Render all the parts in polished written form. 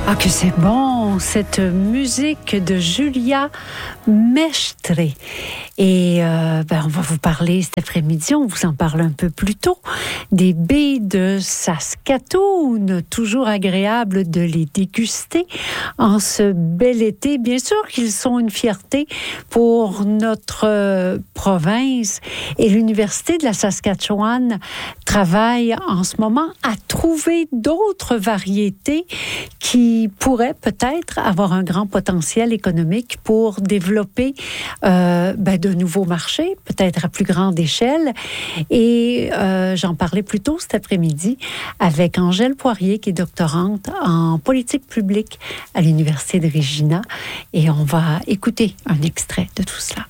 Ah, que c'est bon, cette musique de Julia Mestre. Et on va vous parler cet après-midi, on vous en parle un peu plus tôt, des baies de Saskatoon. Toujours agréable de les déguster en ce bel été. Bien sûr qu'ils sont une fierté pour notre province. Et l'Université de la Saskatchewan travaille en ce moment à trouver d'autres variétés qui pourraient peut-être avoir un grand potentiel économique pour développer de nouveaux marchés, peut-être à plus grande échelle. Et j'en parlais plus tôt cet après-midi avec Angèle Poirier, qui est doctorante en politique publique à l'Université de Regina. Et on va écouter un extrait de tout cela.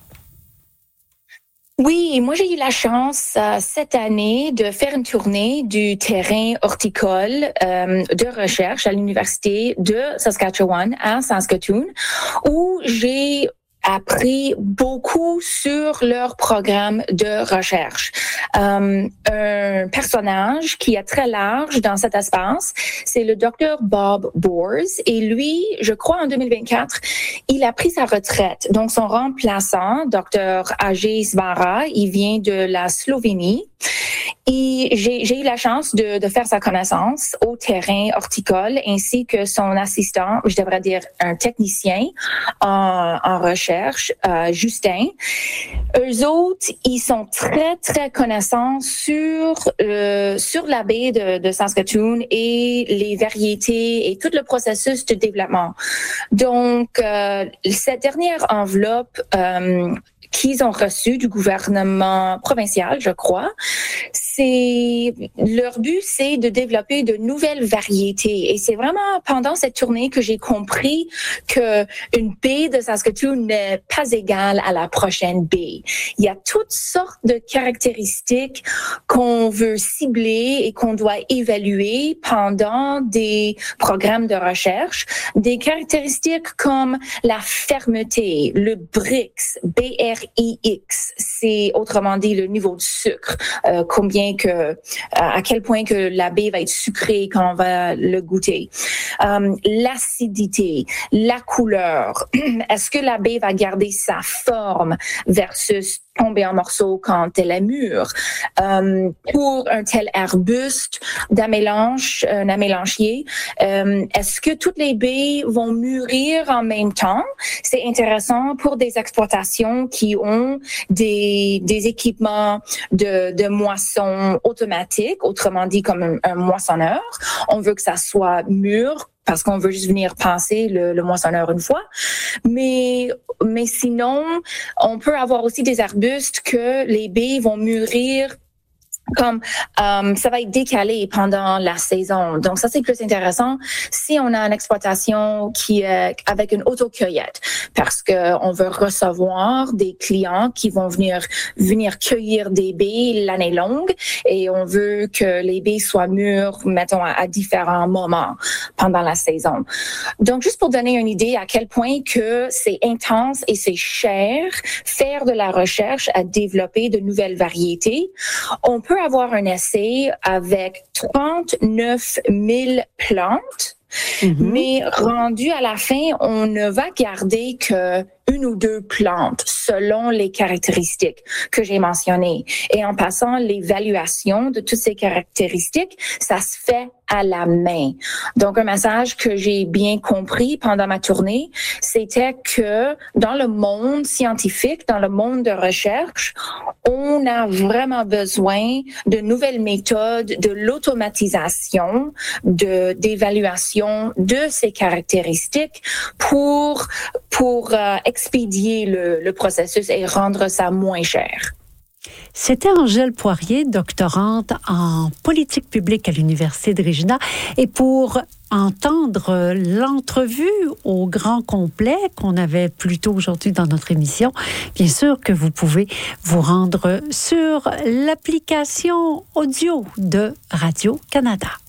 Oui, moi j'ai eu la chance cette année de faire une tournée du terrain horticole de recherche à l'Université de Saskatchewan à Saskatoon, où j'ai appris beaucoup sur leur programme de recherche. Un personnage qui est très large dans cet espace, c'est le docteur Bob Bors. Et lui, je crois en 2024, il a pris sa retraite. Donc son remplaçant, docteur Ajay Svara, il vient de la Slovénie. Et j'ai eu la chance de faire sa connaissance au terrain horticole, ainsi que son assistant, je devrais dire un technicien en recherche, Justin. Eux autres, ils sont très, très connaissants sur la baie de Saskatoon et les variétés et tout le processus de développement. Donc, cette dernière enveloppe qu'ils ont reçu du gouvernement provincial, je crois, leur but, c'est de développer de nouvelles variétés. Et c'est vraiment pendant cette tournée que j'ai compris que une baie de Saskatoon n'est pas égale à la prochaine baie. Il y a toutes sortes de caractéristiques qu'on veut cibler et qu'on doit évaluer pendant des programmes de recherche. Des caractéristiques comme la fermeté, le BRIX, BRIX, c'est autrement dit le niveau de sucre, à quel point que la baie va être sucrée quand on va le goûter. L'acidité, la couleur, est-ce que la baie va garder sa forme versus tomber en morceaux quand elle est mûre. Pour un tel arbuste un amélanchier, est-ce que toutes les baies vont mûrir en même temps? C'est intéressant pour des exploitations qui ont des équipements de moisson automatique, autrement dit comme un moissonneur. On veut que ça soit mûr parce qu'on veut juste venir passer le moissonneur une fois. Mais sinon, on peut avoir aussi des arbustes que les baies vont mûrir comme ça va être décalé pendant la saison. Donc ça, c'est plus intéressant si on a une exploitation qui est avec une autocueillette, parce que on veut recevoir des clients qui vont venir cueillir des baies l'année longue, et on veut que les baies soient mûres, mettons, à différents moments pendant la saison. Donc, juste pour donner une idée à quel point que c'est intense et c'est cher faire de la recherche à développer de nouvelles variétés, on peut avoir un essai avec 39 000 plantes, mais rendu à la fin, on ne va garder que une ou deux plantes selon les caractéristiques que j'ai mentionnées. Et en passant l'évaluation de toutes ces caractéristiques, ça se fait à la main. Donc, un message que j'ai bien compris pendant ma tournée, c'était que dans le monde scientifique, dans le monde de recherche, on a vraiment besoin de nouvelles méthodes, de l'automatisation, d'évaluation de ces caractéristiques pour expédier le processus et rendre ça moins cher. C'était Angèle Poirier, doctorante en politique publique à l'Université de Regina. Et pour entendre l'entrevue au grand complet qu'on avait plus tôt aujourd'hui dans notre émission, bien sûr que vous pouvez vous rendre sur l'application audio de Radio-Canada.